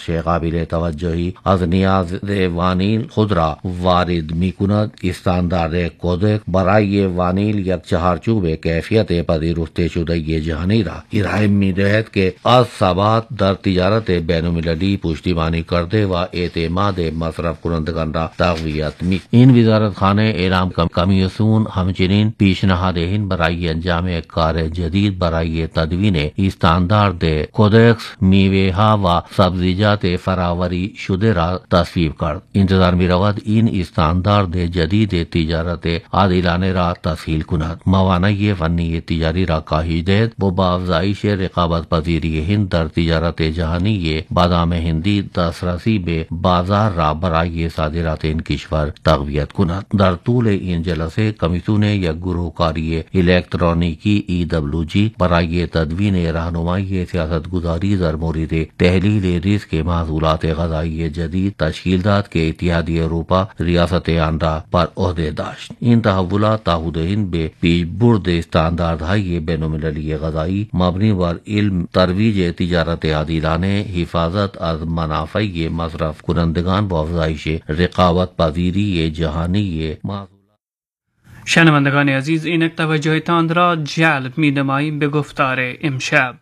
بخش قابل توجهی از نیاز وانیل خود را وارد میکند. استاندارد کودک برای وانیل یک چهارچوب کیفیت پذیرفته شده جهانی را ارائه می‌دهد که از ثبات در تجارت بین‌المللی پشتیبانی کرده و اعتماد مصرف کنندگان را تقویت می. این وزارتخانه اعلام کمیسیون همچنین پیشنهادهایی برای انجام کار جدید برای تدوین استاندارد کودکس میوه و سبزیجات فراوری شده را تصویب کرد. انتظار می رود این استاندارد جدید تجارت عادلانه را تسهیل کند، موانع فنی تجاری را کاهش دهد و با افزایش رقابت پذیری هند در تجارت جهانی بادام هندی دسترسی به بازار را برای صادرات این کشور تقویت کند. در طول این جلسه کمیسیون یک گروه کاری الکترونیکی EWG برای تدوین راهنمای سیاستگذاری در مورد تحلیل ریسک محصولات غذایی جدید تشکیل داد که اتحادیه اروپا ریاست آن را بر عهده داشت. این تحولات تعهدهند به پیشبرد استانداردهای بین‌المللی غذایی مبنی بر علم، ترویج تجارت عادلانه، حفاظت از منافع مصرف کنندگان و افزایش رقابت پذیری جهانی شنوندگان عزیز، اینک توجهتان را جلب می‌نماییم به گفتار امشب.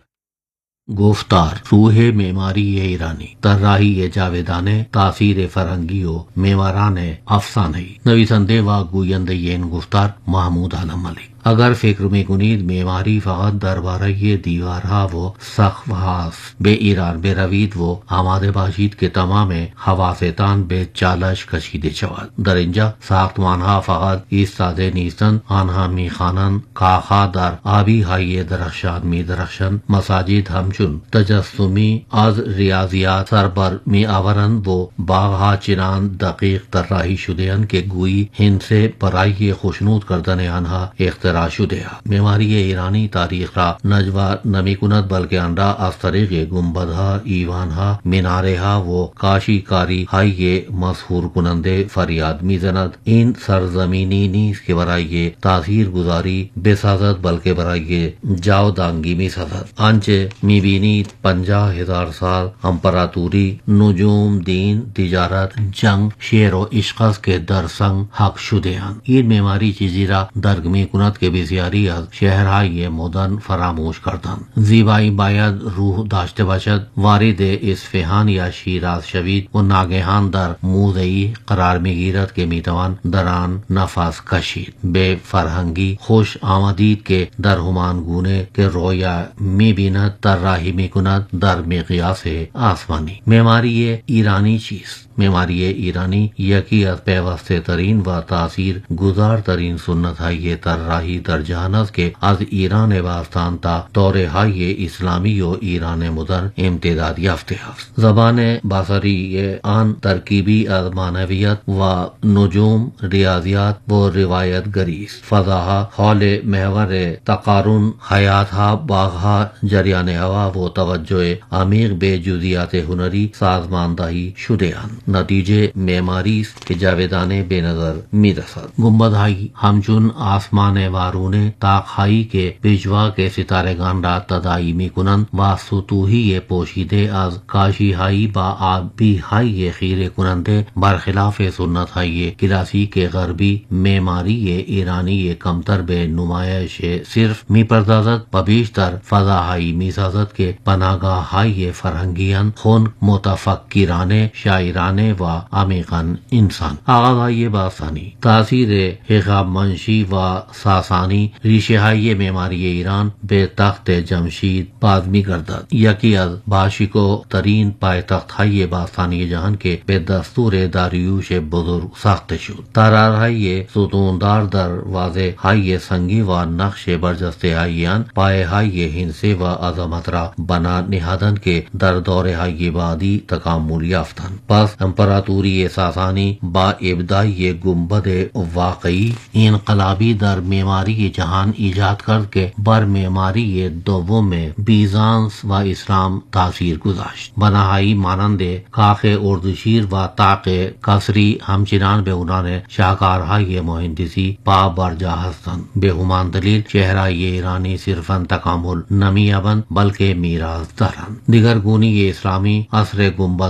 گفتار روح معماری ایرانی، طراحی جاویدانه، تاثیر فرهنگی و معماران افسانه‌ای. نویسنده و گوینده این گفتار محمود عالم ملک. اگر فکر میکنید معماری فقط درباره دیوارها و سقف‌ها است، به ایران بروید و آماده باشید که تمام حواستان به چالش کشیده شود. در اینجا ساختمانها فقط ایستاده نیستند، آنها میخوانند، کاخها در آبی های درخشان میدرخشند، مساجد همچون تجسمی از ریاضیات سر بر میآورند و باغها چنان دقیق طراحی شده‌اند که گویی هند سے برای خوشنود کردن آنها اختراع شده. معماری ایرانی تاریخ را نجوا نمی کند بلکه آن را از طریق گنبدها، ایوانها، مناره‌ها و کاشیکاری های مسحور کننده فریاد میزند. این سرزمینی نیست که برای تاثیر گذاری بسازد بلکه برای جاودانگی میسازد. آنچه میبینید 50,000 سال امپراتوری، نجوم، دین، تجارت، جنگ، شعر و عشق است که در سنگ حق شده اند. این معماری چیزی را درک می کند که بسیاری از شهرهای مدرن فراموش کردند. زیبایی باید روح داشته باشد. وارد اصفهان یا شیراز شوید و ناگهان در موزه‌ای قرار میگیرد که میتوان در آن نفس کشید. به فرهنگی خوش آمدید که در همان گونه که رویا میبیند طراحی میکند در مقیاس آسمانی. معماری ایرانی چیست؟ معماری ایرانی یکی از پیوسته ترین و تاثیر گذارترین سنت های طراحی در جهان است که از ایران باستان تا دوره های اسلامی و ایران مدرن امتداد یافته است. زبان بصری آن ترکیبی از معنویت و نجوم، ریاضیات و روایت گری است. فضاها حول محور تقارن، حیاتها، باغها، جریان هوا و توجه عمیق به جزئیات هنری سازماندهی شده اند. نتیجه معماری است که جاودانه به نظر میرسد. گنبدهایی همچون آسمان وارونه، طاقهایی که پیشواک ستارگان را تداعی میکنند و سطوحی پوشیده از کاشیهایی با آبیهای خیره کننده، برخلاف سنت های کلاسیک غربی، معماری ایرانی کمتر به نمایش صرف میپردازد و بیشتر فضاهایی میسازد که پناهگاه های فرهنگیان، خون متفکرانه، شاعرانه و عمیقاً انسان. آغازهای باستانی، تاثیر هخامنشی و ساسانی، ریشه های معماری ایران به تخت جمشید باز میگردد. یکی از باشکوه ترین پایتخت های باستانی جهان که به دستور داریوش بزرگ ساخته شد. تالارهای ستوندار، دروازه های سنگی و نقش برجسته های آن پایه های هندسه و عظمت را بنا نهادند که در دوره های بعدی تکامل یافتند. پس امپراتوری ساسانی با ابداع گنبد واقعی انقلابی در معماری جهان ایجاد کرد که بر معماری دوم بیزانس و اسلام تاثیر گذاشت. بناهای مانند کاخ اردشیر و طاق قصری همچنان به عنوان شاهکارهای مهندسی پابرجا هستند. به همان دلیل شهرهای ایرانی صرفاً تکامل نمی‌یابند بلکه میراث دارند. دیگرگونی اسلامی عصر گنبد